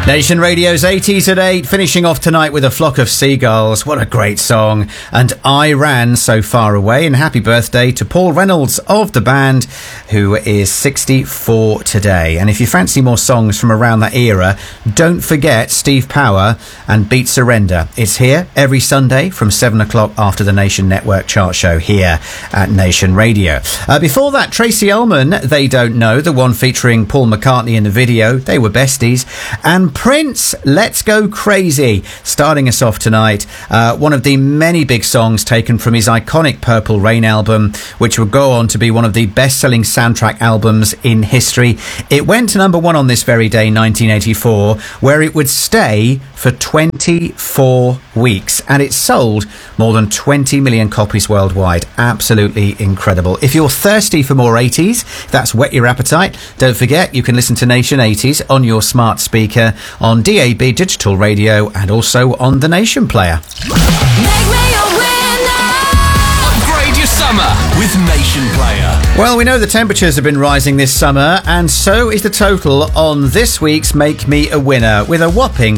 Nation Radio's 80s at 8, finishing off tonight with A Flock of Seagulls. What a great song. And I Ran So Far Away. And happy birthday to Paul Reynolds of the band, who is 64 today. And if you fancy more songs from around that era, don't forget Steve Power and Beat Surrender. It's here every Sunday from 7 o'clock after the Nation Network chart show here at Nation Radio. Before that, Tracy Ullman, They Don't Know, the one featuring Paul McCartney in the video. They were besties. And Prince, Let's Go Crazy, starting us off tonight. One of the many big songs taken from his iconic Purple Rain album, which would go on to be one of the best-selling soundtrack albums in history. It went to number one on this very day, 1984, where it would stay for 24 weeks. And it sold more than 20 million copies worldwide. Absolutely incredible. If you're thirsty for more 80s, that's whet your appetite. Don't forget, you can listen to Nation 80s on your smart speaker, on DAB digital radio, and also on the Nation player. Make me a winner. Upgrade your summer with Nation Player. Well, we know the temperatures have been rising this summer, and so is the total on this week's Make Me a Winner, with a whopping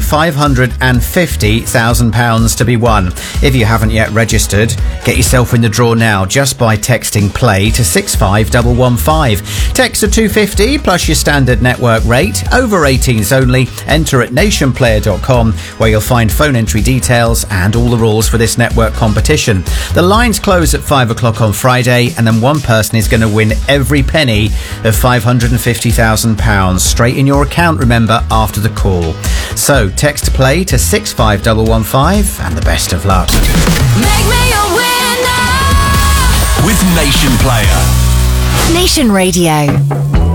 £550,000 to be won. If you haven't yet registered, get yourself in the draw now just by texting PLAY to 65115. Text to 250 plus your standard network rate. Over 18s only. Enter at nationplayer.com, where you'll find phone entry details and all the rules for this network competition. The lines close at 5 o'clock on Friday, and then one person is going to win every penny of £550,000 straight in your account, remember, after the call. So text PLAY to 65115, and the best of luck. Make me a winner. With Nation Player. Nation Radio.